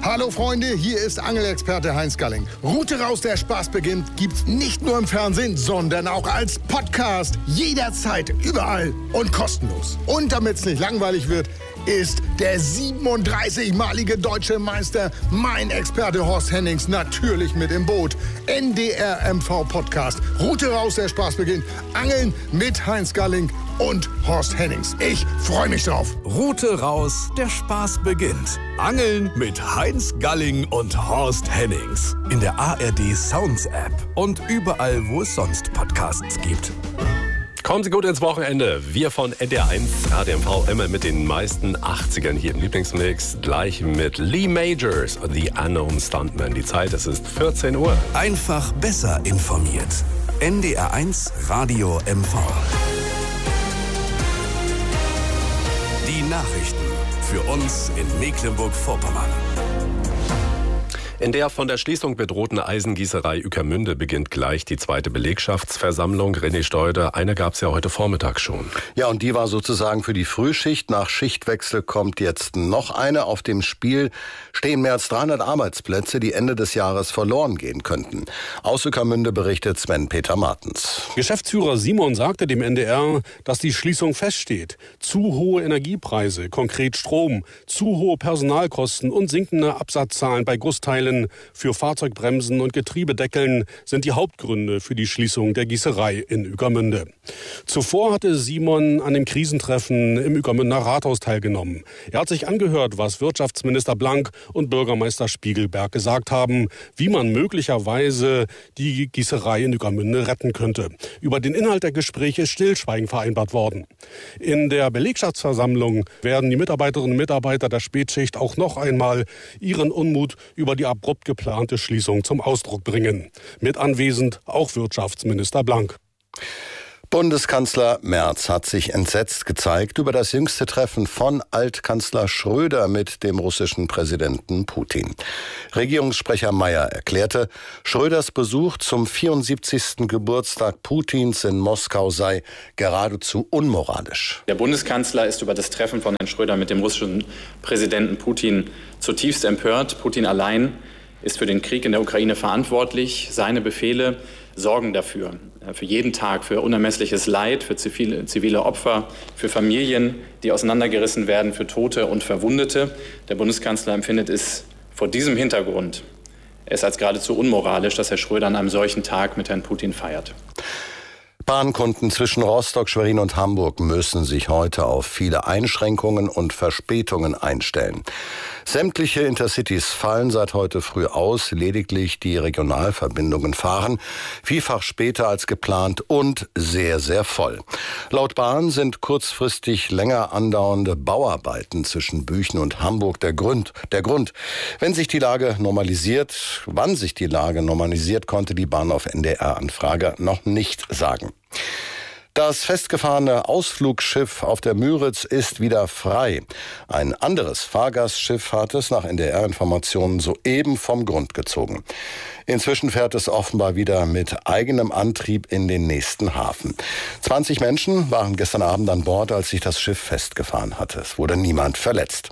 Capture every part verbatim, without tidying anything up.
Hallo Freunde, hier ist Angelexperte Heinz Galling. Route raus, der Spaß beginnt, gibt's nicht nur im Fernsehen, sondern auch als Podcast. Jederzeit, überall und kostenlos. Und damit's nicht langweilig wird, ist der siebenunddreißigmalige deutsche Meister, mein Experte Horst Hennings, natürlich mit im Boot. N D R M V Podcast. Route raus, der Spaß beginnt. Angeln mit Heinz Galling und Horst Hennings. Ich freue mich drauf. Route raus, der Spaß beginnt. Angeln mit Heinz Galling und Horst Hennings. In der A R D Sounds App und überall, wo es sonst Podcasts gibt. Kommen Sie gut ins Wochenende. Wir von N D R eins Radio M V immer mit den meisten achtzigern hier im Lieblingsmix. Gleich mit Lee Majors, The Unknown Stuntman. Die Zeit, es ist vierzehn Uhr. Einfach besser informiert. N D R eins Radio M V. Die Nachrichten für uns in Mecklenburg-Vorpommern. In der von der Schließung bedrohten Eisengießerei Ueckermünde beginnt gleich die zweite Belegschaftsversammlung. René Steuder, eine gab es ja heute Vormittag schon. Ja, und die war sozusagen für die Frühschicht. Nach Schichtwechsel kommt jetzt noch eine. Auf dem Spiel stehen mehr als dreihundert Arbeitsplätze, die Ende des Jahres verloren gehen könnten. Aus Ueckermünde berichtet Sven-Peter Martens. Geschäftsführer Simon sagte dem N D R, dass die Schließung feststeht. Zu hohe Energiepreise, konkret Strom, zu hohe Personalkosten und sinkende Absatzzahlen bei Gussteilen für Fahrzeugbremsen und Getriebedeckeln sind die Hauptgründe für die Schließung der Gießerei in Ueckermünde. Zuvor hatte Simon an dem Krisentreffen im Ueckermünder Rathaus teilgenommen. Er hat sich angehört, was Wirtschaftsminister Blank und Bürgermeister Spiegelberg gesagt haben, wie man möglicherweise die Gießerei in Ueckermünde retten könnte. Über den Inhalt der Gespräche ist Stillschweigen vereinbart worden. In der Belegschaftsversammlung werden die Mitarbeiterinnen und Mitarbeiter der Spätschicht auch noch einmal ihren Unmut über die abrupt geplante Schließung zum Ausdruck bringen. Mit anwesend auch Wirtschaftsminister Blank. Bundeskanzler Merz hat sich entsetzt gezeigt über das jüngste Treffen von Altkanzler Schröder mit dem russischen Präsidenten Putin. Regierungssprecher Mayer erklärte, Schröders Besuch zum vierundsiebzigsten Geburtstag Putins in Moskau sei geradezu unmoralisch. Der Bundeskanzler ist über das Treffen von Herrn Schröder mit dem russischen Präsidenten Putin zutiefst empört. Putin allein ist für den Krieg in der Ukraine verantwortlich. Seine Befehle sorgen dafür, für jeden Tag, für unermessliches Leid, für zivile, zivile Opfer, für Familien, die auseinandergerissen werden, für Tote und Verwundete. Der Bundeskanzler empfindet es vor diesem Hintergrund es als geradezu unmoralisch, dass Herr Schröder an einem solchen Tag mit Herrn Putin feiert. Bahnkunden zwischen Rostock, Schwerin und Hamburg müssen sich heute auf viele Einschränkungen und Verspätungen einstellen. Sämtliche Intercities fallen seit heute früh aus, lediglich die Regionalverbindungen fahren, vielfach später als geplant und sehr, sehr voll. Laut Bahn sind kurzfristig länger andauernde Bauarbeiten zwischen Büchen und Hamburg der Grund. Der Grund. Wenn sich die Lage normalisiert, wann sich die Lage normalisiert, konnte die Bahn auf N D R-Anfrage noch nicht sagen. Das festgefahrene Ausflugsschiff auf der Müritz ist wieder frei. Ein anderes Fahrgastschiff hat es nach N D R-Informationen soeben vom Grund gezogen. Inzwischen fährt es offenbar wieder mit eigenem Antrieb in den nächsten Hafen. zwanzig Menschen waren gestern Abend an Bord, als sich das Schiff festgefahren hatte. Es wurde niemand verletzt.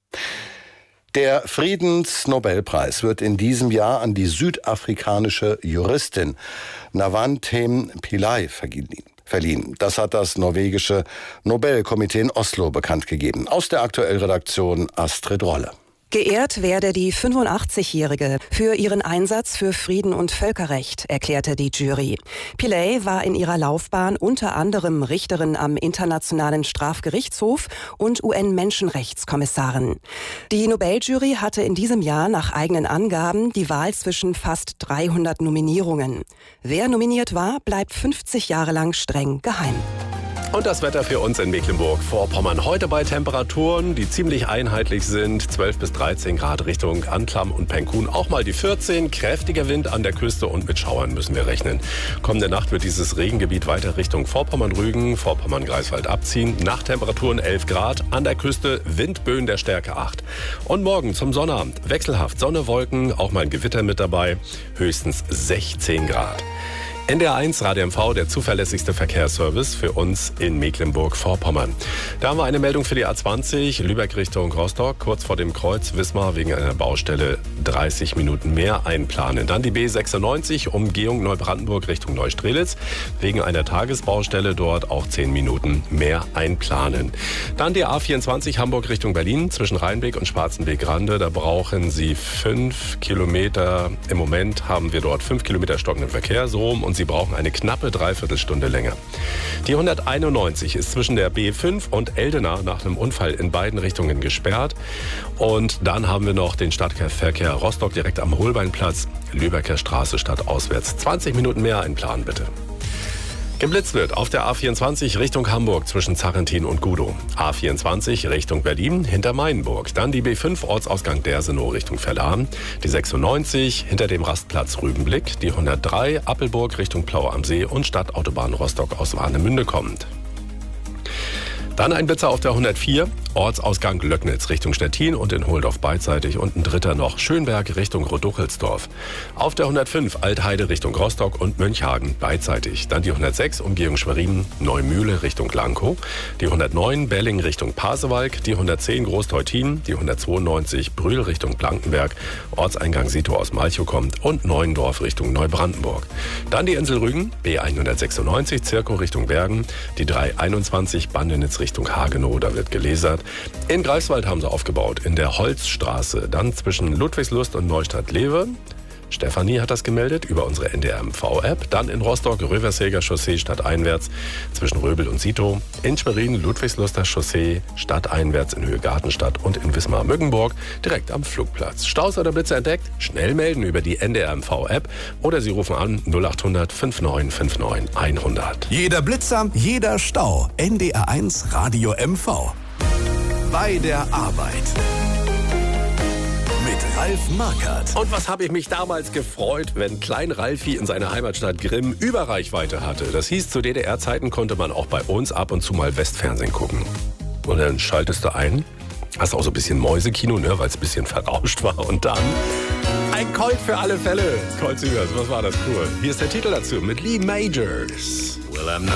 Der Friedensnobelpreis wird in diesem Jahr an die südafrikanische Juristin Navanthem Pillay verliehen. Das hat das norwegische Nobelkomitee in Oslo bekannt gegeben. Aus der Aktuellredaktion Astrid Rolle. Geehrt werde die fünfundachtzigjährige für ihren Einsatz für Frieden und Völkerrecht, erklärte die Jury. Pillay war in ihrer Laufbahn unter anderem Richterin am Internationalen Strafgerichtshof und U N-Menschenrechtskommissarin. Die Nobeljury hatte in diesem Jahr nach eigenen Angaben die Wahl zwischen fast dreihundert Nominierungen. Wer nominiert war, bleibt fünfzig Jahre lang streng geheim. Und das Wetter für uns in Mecklenburg-Vorpommern. Heute bei Temperaturen, die ziemlich einheitlich sind. zwölf bis dreizehn Grad Richtung Anklam und Penkun. Auch mal die vierzehn. Kräftiger Wind an der Küste und mit Schauern müssen wir rechnen. Kommende Nacht wird dieses Regengebiet weiter Richtung Vorpommern-Rügen, Vorpommern-Greifswald abziehen. Nachttemperaturen elf Grad. An der Küste Windböen der Stärke acht. Und morgen zum Sonnabend. Wechselhaft Sonne, Wolken, auch mal ein Gewitter mit dabei. Höchstens sechzehn Grad. N D R eins Radio M V, der zuverlässigste Verkehrsservice für uns in Mecklenburg-Vorpommern. Da haben wir eine Meldung für die A zwanzig, Lübeck Richtung Rostock, kurz vor dem Kreuz Wismar wegen einer Baustelle dreißig Minuten mehr einplanen. Dann die B sechsundneunzig, Umgehung Neubrandenburg Richtung Neustrelitz, wegen einer Tagesbaustelle dort auch zehn Minuten mehr einplanen. Dann die A vierundzwanzig, Hamburg Richtung Berlin, zwischen Rheinbeck und Schwarzenbeck-Grande, da brauchen Sie fünf Kilometer, im Moment haben wir dort fünf Kilometer stockenden Verkehr, so rum, und Sie brauchen eine knappe Dreiviertelstunde länger. Die hunderteinundneunzig ist zwischen der B fünf und Eldena nach einem Unfall in beiden Richtungen gesperrt. Und dann haben wir noch den Stadtverkehr Rostock direkt am Holbeinplatz, Lübecker Straße stadtauswärts. zwanzig Minuten mehr einplanen bitte. Geblitzt wird auf der A vierundzwanzig Richtung Hamburg zwischen Zarrentin und Gudow. A vierundzwanzig Richtung Berlin hinter Mainburg. Dann die B fünf Ortsausgang Dersenow Richtung Verlahen. Die sechsundneunzig hinter dem Rastplatz Rübenblick. Die hundertdrei Appelburg Richtung Plaue am See und Stadtautobahn Rostock aus Warnemünde kommend. Dann ein Blitzer auf der hundertvier, Ortsausgang Löcknitz Richtung Stettin und in Holdorf beidseitig und ein dritter noch Schönberg Richtung Roduchelsdorf. Auf der hundertfünf Altheide Richtung Rostock und Mönchhagen beidseitig. Dann die hundertsechs Umgehung Schwerin Neumühle Richtung Lankow, die hundertneun Belling Richtung Pasewalk, die hundertzehn Großteutin, die hundertzweiundneunzig Brühl Richtung Blankenberg, Ortseingang Sito aus Malchow kommt und Neuendorf Richtung Neubrandenburg. Dann die Insel Rügen, B hundertsechsundneunzig Zirkow Richtung Bergen, die dreihunderteinundzwanzig Bandenitz Richtung Hagenow, da wird gelasert. In Greifswald haben sie aufgebaut, in der Holzstraße, dann zwischen Ludwigslust und Neustadt-Lewe. Stefanie hat das gemeldet über unsere N D R M V-App. Dann in Rostock, Röversäger Chaussee stadteinwärts zwischen Röbel und Sito. In Schwerin, Ludwigsluster Chaussee stadteinwärts in Höhe Gartenstadt und in Wismar-Mückenburg direkt am Flugplatz. Staus oder Blitzer entdeckt? Schnell melden über die N D R M V-App oder Sie rufen an null acht hundert neunundfünfzig neunundfünfzig hundert. Jeder Blitzer, jeder Stau. N D R eins Radio M V. Bei der Arbeit. Ralf Markert. Und was habe ich mich damals gefreut, wenn Klein Ralfi in seiner Heimatstadt Grimm Überreichweite hatte. Das hieß, zu D D R-Zeiten konnte man auch bei uns ab und zu mal Westfernsehen gucken. Und dann schaltest du ein, hast auch so ein bisschen Mäusekino, ne, weil es ein bisschen verrauscht war. Und dann ein Colt für alle Fälle. Colt Singers, was war das cool. Hier ist der Titel dazu mit Lee Majors. Well, I'm not